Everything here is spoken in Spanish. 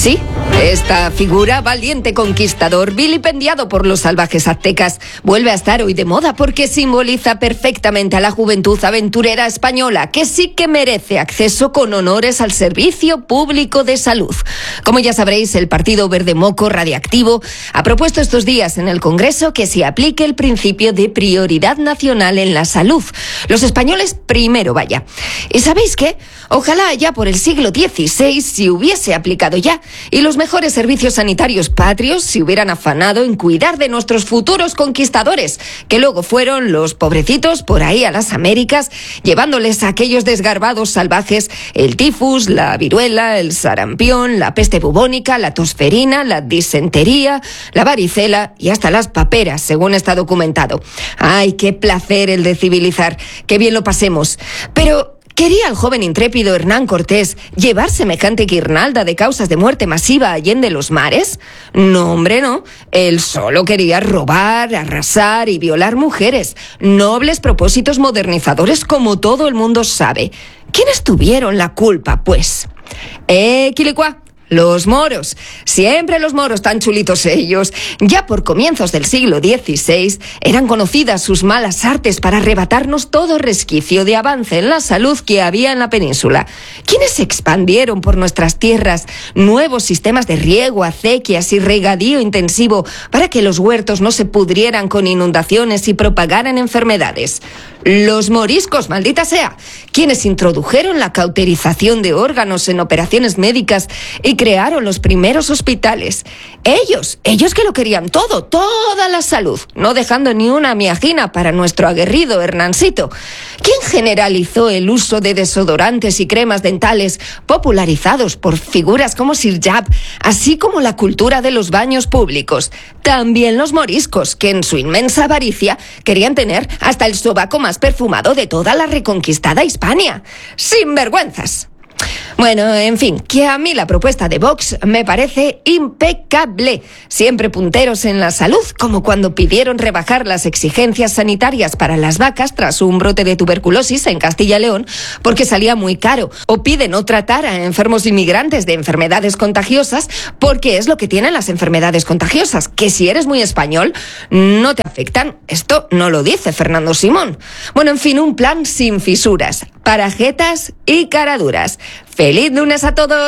Sí, esta figura valiente conquistador, vilipendiado por los salvajes aztecas, vuelve a estar hoy de moda porque simboliza perfectamente a la juventud aventurera española, que sí que merece acceso con honores al servicio público de salud. Como ya sabréis, el Partido Verde Moco Radiactivo ha propuesto estos días en el Congreso que se aplique el principio de prioridad nacional en la salud. Los españoles primero, vaya. ¿Y sabéis qué? Ojalá ya por el siglo XVI se hubiese aplicado ya y los mejores servicios sanitarios patrios se hubieran afanado en cuidar de nuestros futuros conquistadores, que luego fueron los pobrecitos por ahí a las Américas, llevándoles a aquellos desgarbados salvajes el tifus, la viruela, el sarampión, la peste bubónica, la tosferina, la disentería, la varicela y hasta las paperas, según está documentado. ¡Ay, qué placer el de civilizar! ¡Qué bien lo pasemos! Pero ¿quería el joven intrépido Hernán Cortés llevar semejante guirnalda de causas de muerte masiva allende los mares? No, hombre, no. Él solo quería robar, arrasar y violar mujeres. Nobles propósitos modernizadores como todo el mundo sabe. ¿Quiénes tuvieron la culpa, pues? Quilicua. Los moros, siempre los moros, tan chulitos ellos. Ya por comienzos del siglo XVI eran conocidas sus malas artes para arrebatarnos todo resquicio de avance en la salud que había en la península. ¿Quiénes expandieron por nuestras tierras nuevos sistemas de riego, acequias y regadío intensivo para que los huertos no se pudrieran con inundaciones y propagaran enfermedades? Los moriscos, maldita sea, quienes introdujeron la cauterización de órganos en operaciones médicas y crearon los primeros hospitales. Ellos que lo querían todo, toda la salud, no dejando ni una miajina para nuestro aguerrido Hernancito. ¿Quién generalizó el uso de desodorantes y cremas dentales popularizados por figuras como Sir Jab, así como la cultura de los baños públicos? También los moriscos, que en su inmensa avaricia querían tener hasta el sobaco más perfumado de toda la reconquistada Hispania. ¡Sinvergüenzas! Bueno, en fin, que a mí la propuesta de Vox me parece impecable. Siempre punteros en la salud, como cuando pidieron rebajar las exigencias sanitarias para las vacas tras un brote de tuberculosis en Castilla y León, porque salía muy caro. O piden no tratar a enfermos inmigrantes de enfermedades contagiosas, porque es lo que tienen las enfermedades contagiosas, que si eres muy español, no te afectan. Esto no lo dice Fernando Simón. Bueno, en fin, un plan sin fisuras, para jetas y caraduras. ¡Feliz lunes a todos!